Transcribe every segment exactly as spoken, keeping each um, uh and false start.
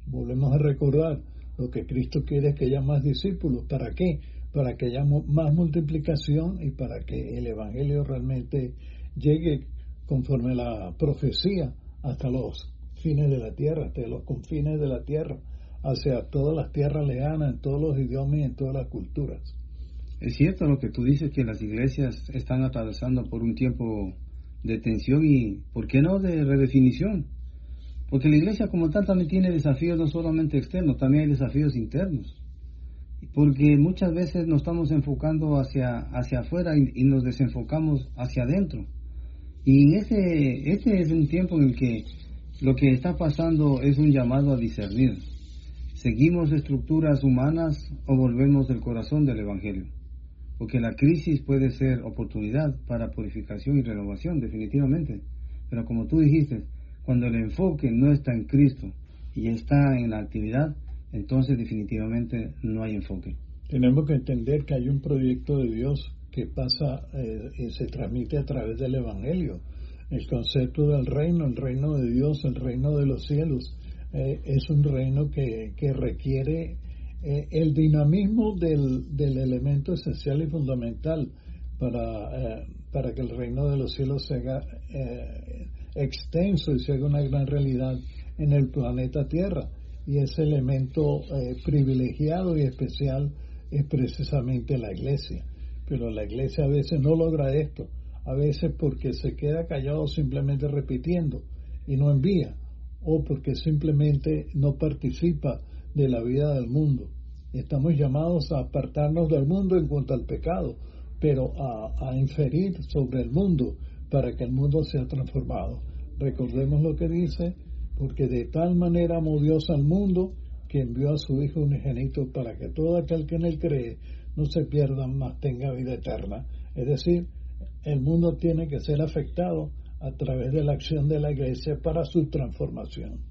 Volvemos a recordar, lo que Cristo quiere es que haya más discípulos. ¿Para qué? Para que haya más multiplicación y para que el Evangelio realmente llegue conforme a la profecía hasta los fines de la tierra, hasta los confines de la tierra, hacia todas las tierras lejanas, en todos los idiomas y en todas las culturas. Es cierto lo que tú dices, que las iglesias están atravesando por un tiempo de tensión y, ¿por qué no?, de redefinición. Porque la iglesia como tal también tiene desafíos no solamente externos, también hay desafíos internos. Porque muchas veces nos estamos enfocando hacia, hacia afuera y, y nos desenfocamos hacia adentro. Y ese, ese es un tiempo en el que lo que está pasando es un llamado a discernir. ¿Seguimos estructuras humanas o volvemos el corazón del Evangelio? Porque la crisis puede ser oportunidad para purificación y renovación, definitivamente. Pero como tú dijiste, cuando el enfoque no está en Cristo y está en la actividad, entonces definitivamente no hay enfoque. Tenemos que entender que hay un proyecto de Dios que pasa eh, y se transmite a través del Evangelio. El concepto del reino, el reino de Dios, el reino de los cielos, eh, es un reino que, que requiere eh, el dinamismo del, del elemento esencial y fundamental para, eh, para que el reino de los cielos sea eh, extenso y sea una gran realidad en el planeta Tierra. Y ese elemento eh, privilegiado y especial es precisamente la iglesia. Pero la iglesia a veces no logra esto, a veces porque se queda callado simplemente repitiendo y no envía, o porque simplemente no participa de la vida del mundo. Estamos llamados a apartarnos del mundo en cuanto al pecado, pero a, a inferir sobre el mundo para que el mundo sea transformado. Recordemos lo que dice, porque de tal manera amó Dios al mundo que envió a su Hijo unigénito para que todo aquel que en él cree no se pierda, mas tenga vida eterna. Es decir, el mundo tiene que ser afectado a través de la acción de la iglesia para su transformación.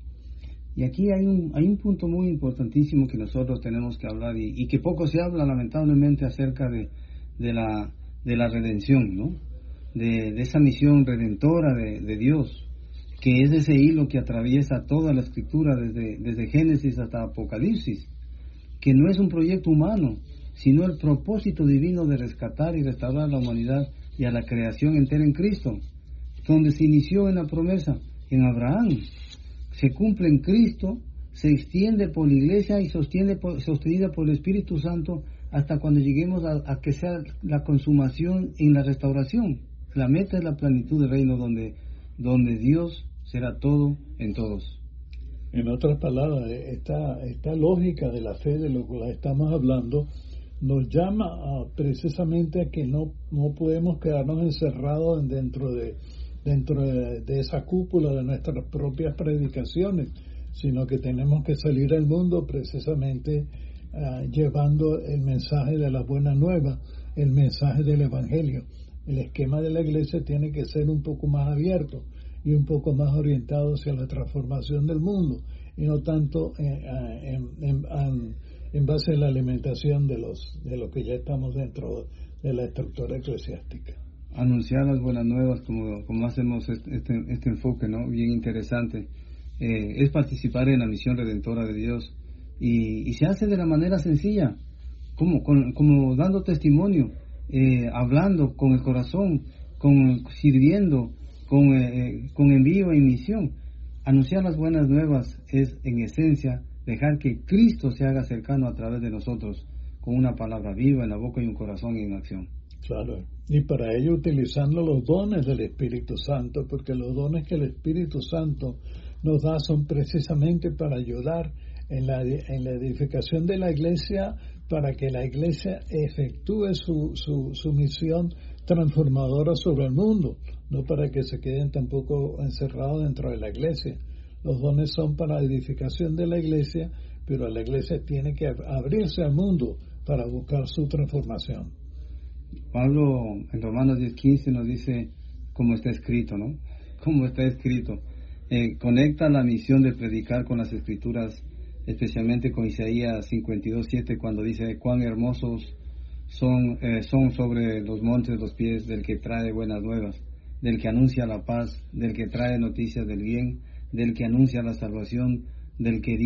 Y aquí hay un, hay un punto muy importantísimo que nosotros tenemos que hablar y, y que poco se habla lamentablemente acerca de, de, la, de la redención, ¿no? De, de esa misión redentora de, de Dios, que es ese hilo que atraviesa toda la escritura desde, desde Génesis hasta Apocalipsis, que no es un proyecto humano, sino el propósito divino de rescatar y restaurar a la humanidad y a la creación entera en Cristo, donde se inició en la promesa, en Abraham, se cumple en Cristo, se extiende por la iglesia y sostiene por, sostenida por el Espíritu Santo hasta cuando lleguemos a, a que sea la consumación en la restauración. La meta es la plenitud del reino donde, donde Dios será todo en todos. En otras palabras, esta, esta lógica de la fe de lo que estamos hablando nos llama a, precisamente a que no, no podemos quedarnos encerrados dentro de dentro de, de esa cúpula de nuestras propias predicaciones, sino que tenemos que salir al mundo precisamente uh, llevando el mensaje de la buena nueva, el mensaje del Evangelio. El esquema de la iglesia tiene que ser un poco más abierto y un poco más orientado hacia la transformación del mundo y no tanto eh, en, en, en, en base a la alimentación de los de lo que ya estamos dentro de la estructura eclesiástica. Anunciar las buenas nuevas, como, como hacemos este, este enfoque, ¿no? Bien interesante, eh, es participar en la misión redentora de Dios y, y se hace de la manera sencilla, como, con, como dando testimonio, eh, hablando con el corazón, con, sirviendo, con, eh, con envío y misión. Anunciar las buenas nuevas es en esencia dejar que Cristo se haga cercano a través de nosotros, con una palabra viva en la boca y un corazón en acción. Claro, y para ello utilizando los dones del Espíritu Santo, porque los dones que el Espíritu Santo nos da son precisamente para ayudar en la, en la edificación de la iglesia, para que la iglesia efectúe su, su, su misión transformadora sobre el mundo, no para que se queden tampoco encerrados dentro de la iglesia. Los dones son para la edificación de la iglesia, pero la iglesia tiene que abrirse al mundo para buscar su transformación. Pablo en Romanos diez quince nos dice, como está escrito, ¿no? Como está escrito. Eh, conecta la misión de predicar con las escrituras, especialmente con Isaías cincuenta y dos siete, cuando dice, cuán hermosos son, eh, son sobre los montes los pies del que trae buenas nuevas, del que anuncia la paz, del que trae noticias del bien, del que anuncia la salvación, del que